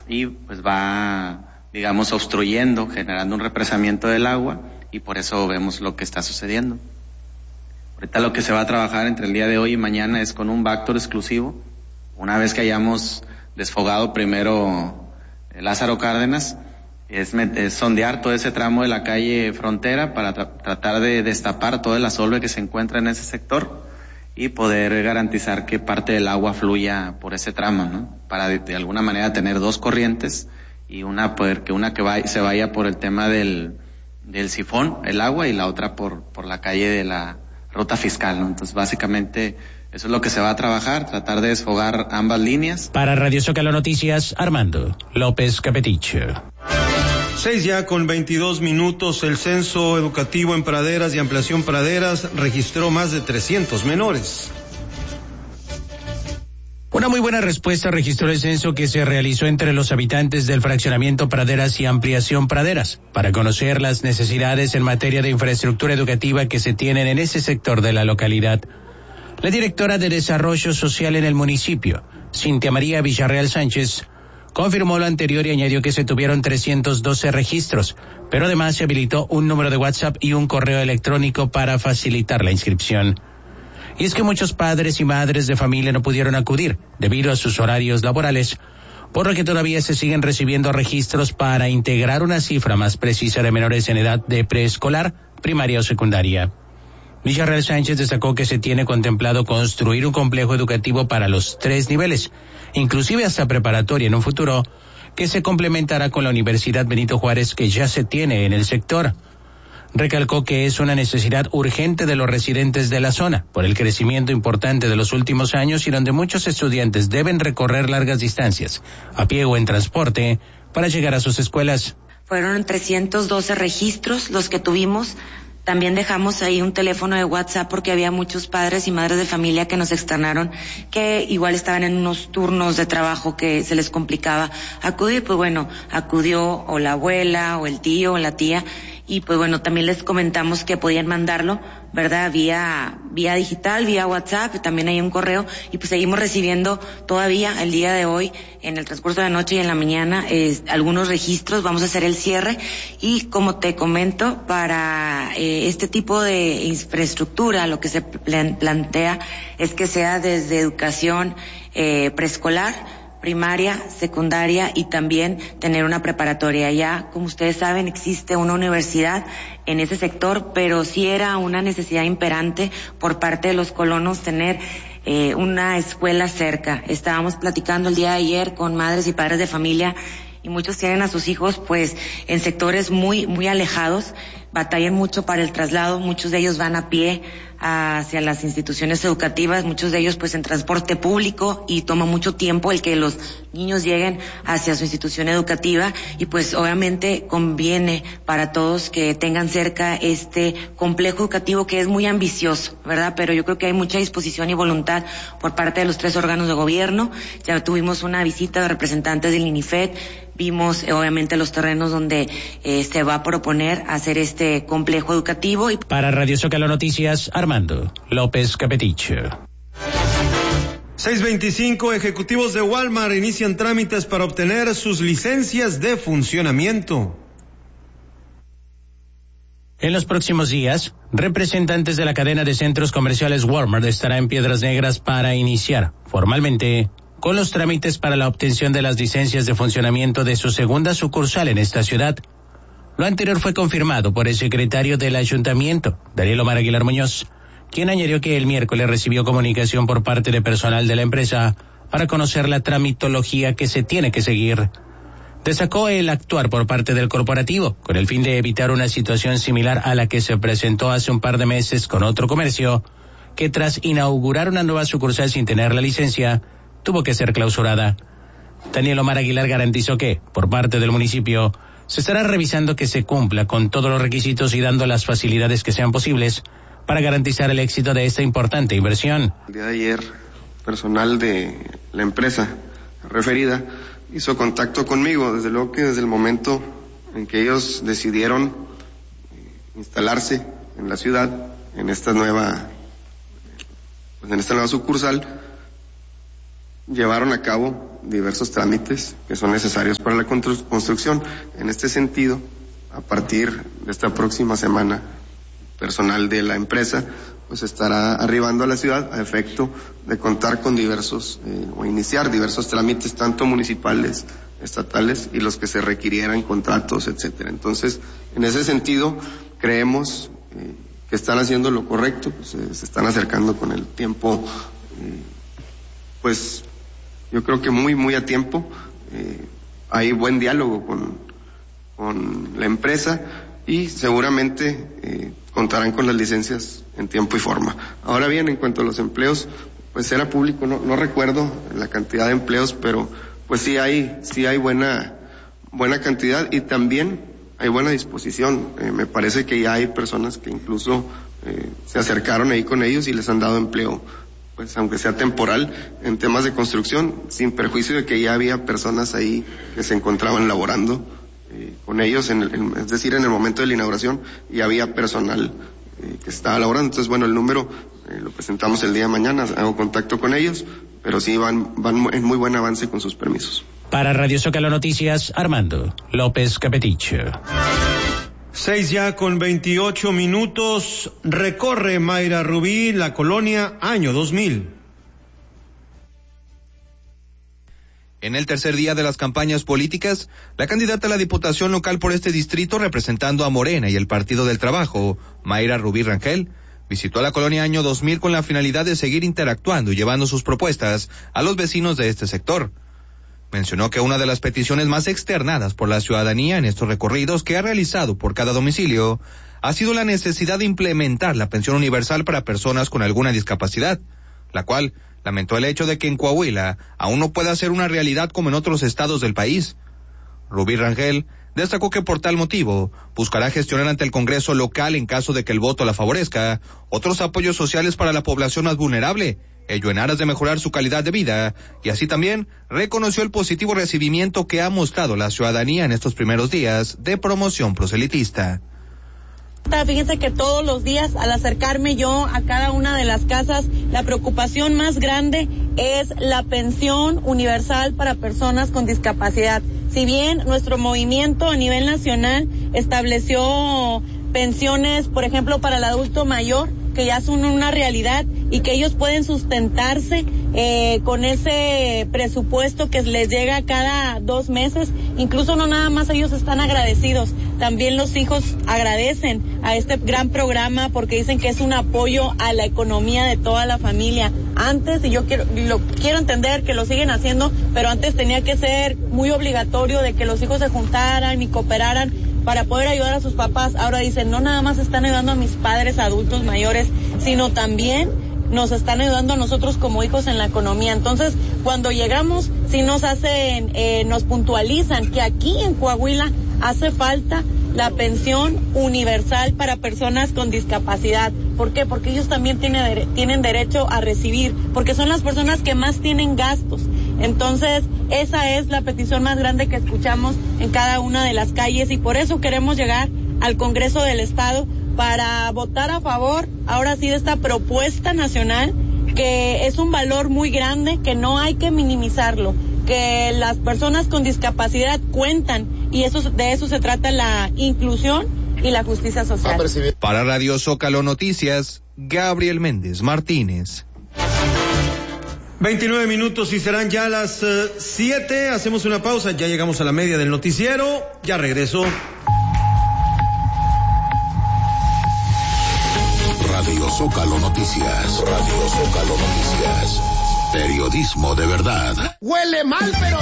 y pues va, digamos, obstruyendo, generando un represamiento del agua, y por eso vemos lo que está sucediendo. Ahorita lo que se va a trabajar entre el día de hoy y mañana es con un Vactor exclusivo. Una vez que hayamos desfogado primero Lázaro Cárdenas, es sondear todo ese tramo de la calle Frontera para tratar de destapar toda la solve que se encuentra en ese sector y poder garantizar que parte del agua fluya por ese tramo, ¿no? Para de alguna manera tener dos corrientes y se vaya por el tema del sifón, el agua, y la otra por la calle de la ruta fiscal, ¿no? Entonces básicamente eso es lo que se va a trabajar, tratar de desfogar ambas líneas. Para Radio Zócalo Noticias, Armando López Capetich. 6:22. El censo educativo en praderas y ampliación praderas registró más de 300 menores. Una muy buena respuesta registró el censo que se realizó entre los habitantes del fraccionamiento Praderas y Ampliación Praderas, para conocer las necesidades en materia de infraestructura educativa que se tienen en ese sector de la localidad. La directora de Desarrollo Social en el municipio, Cintia María Villarreal Sánchez, confirmó lo anterior y añadió que se tuvieron 312 registros, pero además se habilitó un número de WhatsApp y un correo electrónico para facilitar la inscripción. Y es que muchos padres y madres de familia no pudieron acudir debido a sus horarios laborales, por lo que todavía se siguen recibiendo registros para integrar una cifra más precisa de menores en edad de preescolar, primaria o secundaria. Villarreal Sánchez destacó que se tiene contemplado construir un complejo educativo para los 3 niveles, inclusive hasta preparatoria en un futuro, que se complementará con la Universidad Benito Juárez que ya se tiene en el sector. Recalcó que es una necesidad urgente de los residentes de la zona, por el crecimiento importante de los últimos años y donde muchos estudiantes deben recorrer largas distancias, a pie o en transporte, para llegar a sus escuelas. Fueron 312 registros los que tuvimos. También dejamos ahí un teléfono de WhatsApp porque había muchos padres y madres de familia que nos externaron que igual estaban en unos turnos de trabajo que se les complicaba acudir. Pues bueno, acudió o la abuela o el tío o la tía, y pues bueno, también les comentamos que podían mandarlo, ¿verdad? Vía digital, vía WhatsApp, también hay un correo, y pues seguimos recibiendo todavía el día de hoy, en el transcurso de la noche y en la mañana, algunos registros. Vamos a hacer el cierre, y como te comento, para este tipo de infraestructura, lo que se plantea es que sea desde educación preescolar, primaria, secundaria y también tener una preparatoria. Ya, como ustedes saben, existe una universidad en ese sector, pero sí era una necesidad imperante por parte de los colonos tener una escuela cerca. Estábamos platicando el día de ayer con madres y padres de familia, y muchos tienen a sus hijos pues en sectores muy, muy alejados, batallan mucho para el traslado, muchos de ellos van a pie hacia las instituciones educativas, muchos de ellos pues en transporte público, y toma mucho tiempo el que los niños lleguen hacia su institución educativa, y pues obviamente conviene para todos que tengan cerca este complejo educativo que es muy ambicioso, ¿verdad? Pero yo creo que hay mucha disposición y voluntad por parte de los 3 órganos de gobierno. Ya tuvimos una visita de representantes del INIFED, vimos obviamente los terrenos donde se va a proponer hacer este complejo educativo. Para Radio Zócalo Noticias, Armando López Capetich. 6:25. Ejecutivos de Walmart inician trámites para obtener sus licencias de funcionamiento. En los próximos días, representantes de la cadena de centros comerciales Walmart estará en Piedras Negras para iniciar formalmente con los trámites para la obtención de las licencias de funcionamiento de su segunda sucursal en esta ciudad. Lo anterior fue confirmado por el secretario del ayuntamiento, Daniel Omar Aguilar Muñoz, quien añadió que el miércoles recibió comunicación por parte de personal de la empresa para conocer la tramitología que se tiene que seguir. Destacó el actuar por parte del corporativo, con el fin de evitar una situación similar a la que se presentó hace un par de meses con otro comercio, que tras inaugurar una nueva sucursal sin tener la licencia, tuvo que ser clausurada. Daniel Omar Aguilar garantizó que, por parte del municipio, se estará revisando que se cumpla con todos los requisitos y dando las facilidades que sean posibles para garantizar el éxito de esta importante inversión. El día de ayer, personal de la empresa referida hizo contacto conmigo, desde luego que desde el momento en que ellos decidieron instalarse en la ciudad, en esta nueva sucursal, llevaron a cabo diversos trámites que son necesarios para la construcción. En este sentido, a partir de esta próxima semana, personal de la empresa pues estará arribando a la ciudad a efecto de contar con diversos o iniciar diversos trámites, tanto municipales, estatales y los que se requirieran, contratos, etcétera. Entonces, en ese sentido, creemos que están haciendo lo correcto, pues, se están acercando con el tiempo, pues yo creo que muy a tiempo. Hay buen diálogo con la empresa y seguramente contarán con las licencias en tiempo y forma. Ahora bien, en cuanto a los empleos, pues era público, no recuerdo la cantidad de empleos, pero pues sí hay buena cantidad y también hay buena disposición. Me parece que ya hay personas que incluso se acercaron ahí con ellos y les han dado empleo, pues aunque sea temporal, en temas de construcción, sin perjuicio de que ya había personas ahí que se encontraban laborando con ellos, es decir, en el momento de la inauguración, y había personal que estaba laborando. Entonces, bueno, el número lo presentamos el día de mañana, hago contacto con ellos, pero sí van en muy buen avance con sus permisos. Para Radio Zócalo Noticias, Armando López Capeticho. 6:28. Recorre Mayra Rubí la colonia año 2000. En el tercer día de las campañas políticas, la candidata a la diputación local por este distrito, representando a Morena y el Partido del Trabajo, Mayra Rubí Rangel, visitó la colonia año 2000 con la finalidad de seguir interactuando y llevando sus propuestas a los vecinos de este sector. Mencionó que una de las peticiones más externadas por la ciudadanía en estos recorridos que ha realizado por cada domicilio ha sido la necesidad de implementar la pensión universal para personas con alguna discapacidad, la cual lamentó el hecho de que en Coahuila aún no pueda ser una realidad como en otros estados del país. Rubí Rangel destacó que por tal motivo buscará gestionar ante el Congreso local, en caso de que el voto la favorezca, otros apoyos sociales para la población más vulnerable, ello en aras de mejorar su calidad de vida, y así también reconoció el positivo recibimiento que ha mostrado la ciudadanía en estos primeros días de promoción proselitista. Fíjense que todos los días, al acercarme yo a cada una de las casas, la preocupación más grande es la pensión universal para personas con discapacidad. Si bien nuestro movimiento a nivel nacional estableció pensiones, por ejemplo, para el adulto mayor, que ya son una realidad y que ellos pueden sustentarse con ese presupuesto que les llega cada 2 meses. Incluso no nada más ellos están agradecidos, también los hijos agradecen a este gran programa porque dicen que es un apoyo a la economía de toda la familia. Antes, y yo quiero entender que lo siguen haciendo, pero antes tenía que ser muy obligatorio de que los hijos se juntaran y cooperaran para poder ayudar a sus papás. Ahora dicen, no nada más están ayudando a mis padres adultos mayores, sino también nos están ayudando a nosotros como hijos en la economía. Entonces, cuando llegamos, sí nos puntualizan que aquí en Coahuila hace falta la pensión universal para personas con discapacidad. ¿Por qué? Porque ellos también tienen derecho a recibir, porque son las personas que más tienen gastos. Entonces, esa es la petición más grande que escuchamos en cada una de las calles, y por eso queremos llegar al Congreso del Estado para votar a favor, ahora sí, de esta propuesta nacional, que es un valor muy grande, que no hay que minimizarlo, que las personas con discapacidad cuentan, y de eso se trata la inclusión y la justicia social. Para Radio Zócalo Noticias, Gabriel Méndez Martínez. 29 y serán ya las 7. Hacemos una pausa, ya llegamos a la media del noticiero. Ya regreso. Radio Zócalo Noticias. Radio Zócalo Noticias. Periodismo de verdad. Huele mal, pero